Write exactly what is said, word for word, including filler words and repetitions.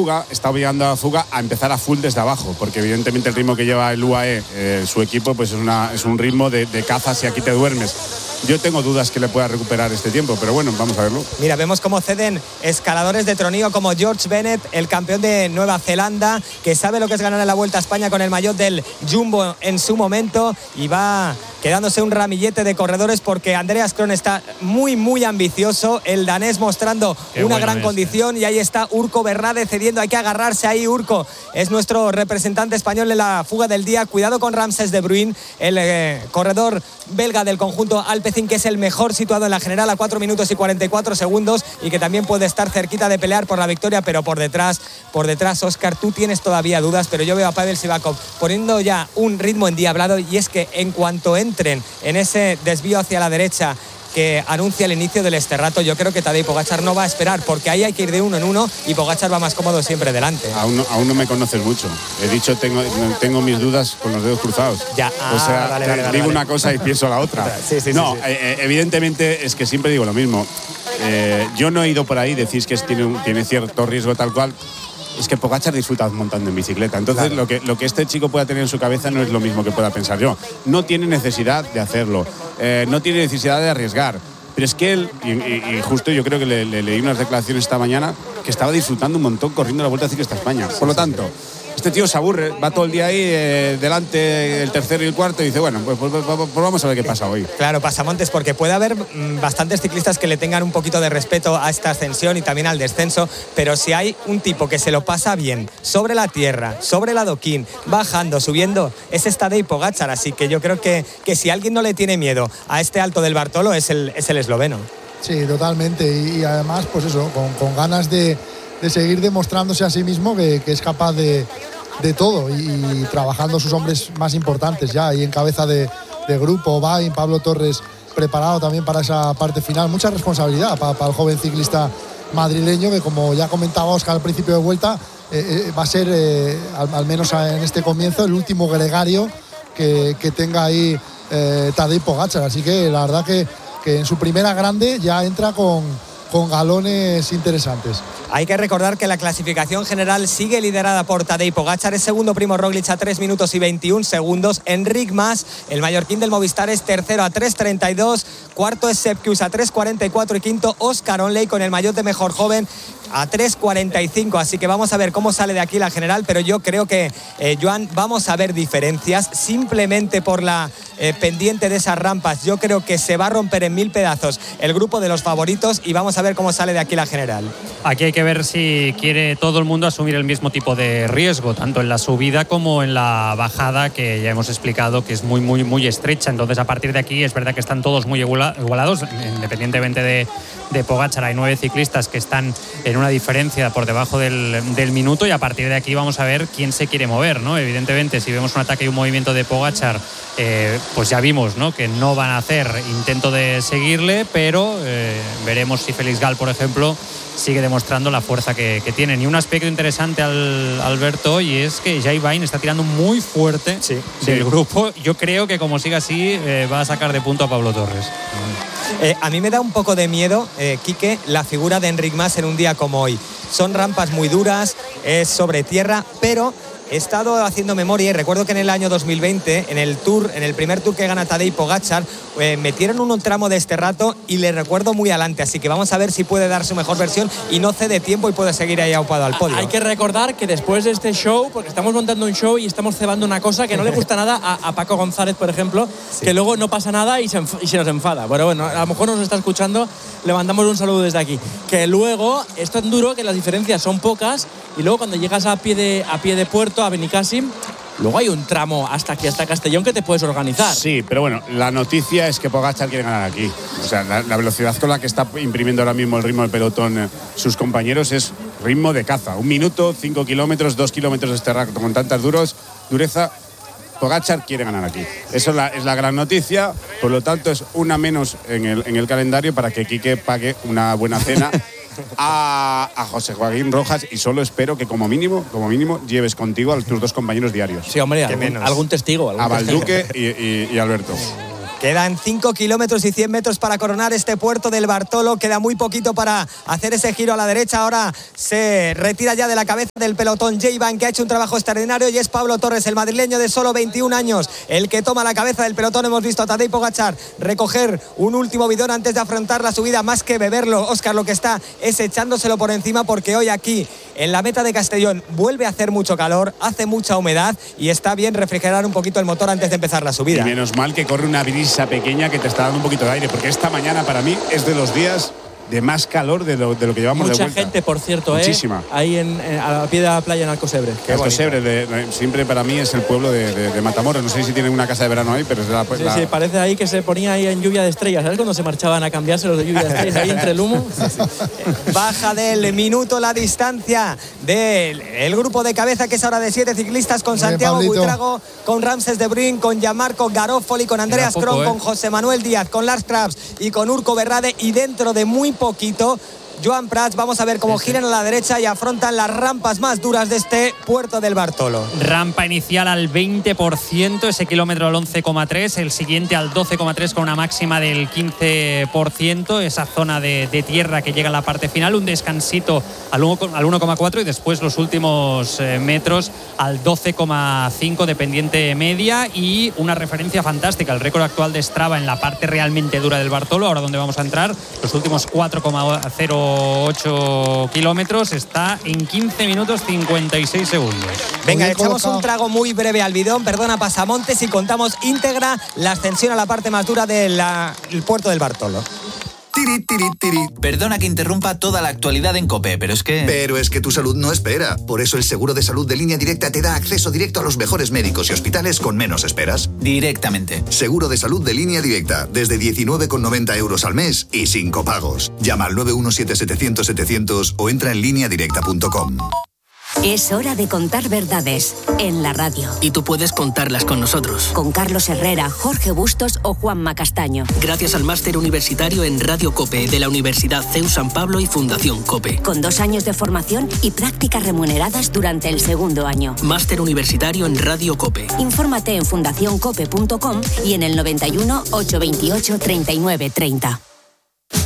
fuga, está obligando a la fuga a empezar a full desde abajo, porque evidentemente el ritmo que lleva el U A E, eh, su equipo, pues es, una, es un ritmo de, de caza si aquí te duermes. Yo tengo dudas que le pueda recuperar este tiempo, pero bueno, vamos a verlo. Mira, vemos cómo ceden escaladores de tronío como George Bennett, el campeón de Nueva Zelanda, que sabe lo que es ganar en la Vuelta a España con el maillot del Jumbo en su momento, y va quedándose un ramillete de corredores porque Andreas Kron está muy, muy ambicioso, el danés mostrando Qué una bueno gran es, condición, eh. y ahí está Urko Bernade cediendo, hay que agarrarse ahí. Urko es nuestro representante español en la fuga del día. Cuidado con Ramses de Bruyn, el eh, corredor belga del conjunto Alpecin, que es el mejor situado en la general a cuatro minutos y cuarenta y cuatro segundos y que también puede estar cerquita de pelear por la victoria, pero por detrás, por detrás, Óscar, tú tienes todavía dudas, pero yo veo a Pavel Sivakov poniendo ya un ritmo endiablado, y es que en cuanto entren en ese desvío hacia la derecha que anuncia el inicio del Esterrato, yo creo que Tadej Pogačar no va a esperar, porque ahí hay que ir de uno en uno y Pogačar va más cómodo siempre delante. Aún no, aún no me conoces mucho. He dicho, tengo, tengo mis dudas con los dedos cruzados. Ya, ah, o sea, vale, vale, vale, digo vale. una cosa y pienso la otra. Sí, sí, no, sí, sí. Eh, evidentemente es que siempre digo lo mismo. Eh, yo no he ido por ahí, decís que es, tiene, un, tiene cierto riesgo tal cual. Es que Pogačar disfruta montando en bicicleta. Entonces, claro, lo, que, lo que este chico pueda tener en su cabeza no es lo mismo que pueda pensar yo. No tiene necesidad de hacerlo. Eh, no tiene necesidad de arriesgar. Pero es que él, y, y, y justo yo creo que le, le leí unas declaraciones esta mañana, que estaba disfrutando un montón corriendo la Vuelta Ciclista a España. Por lo tanto, este tío se aburre, va todo el día ahí, eh, delante el tercero y el cuarto, y dice, bueno, pues, pues, pues, pues vamos a ver qué pasa hoy. Claro, Pasamontes, porque puede haber mmm, bastantes ciclistas que le tengan un poquito de respeto a esta ascensión y también al descenso, pero si hay un tipo que se lo pasa bien sobre la tierra, sobre el adoquín, bajando, subiendo, es Tadej Pogačar, así que yo creo que, que si alguien no le tiene miedo a este Alto del Bartolo es el, es el esloveno. Sí, totalmente, y, y además, pues eso, con, con ganas de, de seguir demostrándose a sí mismo que, que es capaz de, de todo, y, y trabajando sus hombres más importantes ya, y en cabeza de, de grupo, Bain, Pablo Torres, preparado también para esa parte final. Mucha responsabilidad para, para el joven ciclista madrileño, que como ya comentaba Óscar al principio de vuelta, eh, eh, va a ser, eh, al, al menos en este comienzo, el último gregario que, que tenga ahí eh, Tadej Pogačar, así que la verdad que, que en su primera grande ya entra con, con galones interesantes. Hay que recordar que la clasificación general sigue liderada por Tadej Pogačar, es segundo Primo Roglic a tres minutos y veintiún segundos, Enric Mas, el mallorquín del Movistar, es tercero a tres treinta y dos, cuarto es Sepp Kuss a tres cuarenta y cuatro y quinto Óscar Onley con el maillot de mejor joven a tres cuarenta y cinco, así que vamos a ver cómo sale de aquí la general, pero yo creo que, eh, Joan, vamos a ver diferencias simplemente por la eh, pendiente de esas rampas. Yo creo que se va a romper en mil pedazos el grupo de los favoritos y vamos a ver cómo sale de aquí la general. Aquí hay que ver si quiere todo el mundo asumir el mismo tipo de riesgo, tanto en la subida como en la bajada, que ya hemos explicado que es muy, muy, muy estrecha. Entonces, a partir de aquí es verdad que están todos muy igualados, independientemente de, de Pogačar. Hay nueve ciclistas que están en una diferencia por debajo del, del minuto, y a partir de aquí vamos a ver quién se quiere mover, ¿no? Evidentemente, si vemos un ataque y un movimiento de Pogačar, eh, pues ya vimos, ¿no?, que no van a hacer intento de seguirle, pero eh, veremos si Félix Gal, por ejemplo, sigue demostrando la fuerza que, que tienen. Y un aspecto interesante, al, Alberto, y es que Jai Bain está tirando muy fuerte sí, del sí. grupo. Yo creo que como siga así eh, va a sacar de punto a Pablo Torres. Eh, a mí me da un poco de miedo, eh, Quique, la figura de Enric Mas en un día como hoy. Son rampas muy duras, es sobre tierra, pero he estado haciendo memoria y recuerdo que en el año dos mil veinte, en el Tour, en el primer Tour que gana Tadej Pogačar, eh, metieron un tramo de Esterrato y le recuerdo muy adelante, así que vamos a ver si puede dar su mejor versión y no cede tiempo y puede seguir ahí aupado al podio. Hay que recordar que después de este show, porque estamos montando un show y estamos cebando una cosa que no le gusta nada a, a Paco González, por ejemplo, sí, que luego no pasa nada y se, y se nos enfada. Pero bueno, a lo mejor nos está escuchando, le mandamos un saludo desde aquí. Que luego es tan duro que las diferencias son pocas y luego cuando llegas a pie de, a pie de puerto, a Benicàssim, luego hay un tramo hasta aquí, hasta Castellón, que te puedes organizar. Sí, pero bueno, la noticia es que Pogačar quiere ganar aquí. O sea, la, la velocidad con la que está imprimiendo ahora mismo el ritmo del pelotón eh, sus compañeros es ritmo de caza. Un minuto, cinco kilómetros, dos kilómetros de Esterrato con tantas duros, dureza. Pogačar quiere ganar aquí. Eso es la, es la gran noticia. Por lo tanto, es una menos en el, en el calendario para que Quique pague una buena cena a, a José Joaquín Rojas, y solo espero que como mínimo, como mínimo, lleves contigo a tus dos compañeros diarios. Sí, hombre, algún, algún testigo. Algún a Valduque y, y, y Alberto. Quedan cinco kilómetros y cien metros para coronar este puerto del Bartolo. Queda muy poquito para hacer ese giro a la derecha. Ahora se retira ya de la cabeza del pelotón J-Ban, que ha hecho un trabajo extraordinario, y es Pablo Torres, el madrileño de solo veintiún años, el que toma la cabeza del pelotón. Hemos visto a Tadej Pogačar recoger un último bidón antes de afrontar la subida. Más que beberlo, Óscar, lo que está es echándoselo por encima, porque hoy aquí en la meta de Castellón vuelve a hacer mucho calor, hace mucha humedad y está bien refrigerar un poquito el motor antes de empezar la subida. Y menos mal que corre una brisa pequeña que te está dando un poquito de aire, porque esta mañana para mí es de los días de más calor de lo, de lo que llevamos Mucha de vuelta. Mucha gente, por cierto, Muchísima. ¿eh? Ahí en, en, a pie de la playa en Alcosebre. Alcosebre, de, de, siempre para mí es el pueblo de, de, de Matamoros. No sé si tienen una casa de verano ahí, pero es la, sí, la... sí, parece ahí que se ponía ahí en lluvia de estrellas. ¿Sabes cuando se marchaban a cambiarse los de lluvia de estrellas ahí entre el humo? Sí, sí. Baja del minuto la distancia del grupo de cabeza, que es ahora de siete ciclistas, con Santiago Bien, Buitrago, con Ramses de Bruyne, con Gianmarco Garofoli, con Andreas poco, Kron, ¿eh? con José Manuel Díaz, con Lars Krabs y con Urko Berrade, y dentro de muy poquito Joan Prats. Vamos a ver cómo giran a la derecha y afrontan las rampas más duras de este puerto del Bartolo. Rampa inicial al veinte por ciento, ese kilómetro al once coma tres, el siguiente al doce coma tres con una máxima del quince por ciento, esa zona de, de tierra que llega a la parte final, un descansito al uno coma cuatro y después los últimos eh, metros al doce coma cinco de pendiente media, y una referencia fantástica, el récord actual de Strava en la parte realmente dura del Bartolo, ahora donde vamos a entrar, los últimos cuatro coma cero ocho kilómetros, está en quince minutos cincuenta y seis segundos. Venga, Muy echamos colocado. un trago muy breve al bidón, perdona Pasamontes, y contamos íntegra la ascensión a la parte más dura del puerto del Bartolo. Tiri, tiri, tiri. Perdona que interrumpa toda la actualidad en COPE, pero es que... Pero es que tu salud no espera. Por eso el seguro de salud de Línea Directa te da acceso directo a los mejores médicos y hospitales con menos esperas. Directamente. Seguro de salud de Línea Directa, desde diecinueve con noventa euros al mes y sin copagos. Llama al nueve uno siete setecientos setecientos o entra en línea directa punto com. Es hora de contar verdades en la radio. Y tú puedes contarlas con nosotros. Con Carlos Herrera, Jorge Bustos o Juanma Castaño. Gracias al máster universitario en Radio COPE de la Universidad C E U San Pablo y Fundación COPE. Con dos años de formación y prácticas remuneradas durante el segundo año. Máster universitario en Radio COPE. Infórmate en fundación cope punto com y en el noventa y uno, ochocientos veintiocho, treinta y nueve treinta.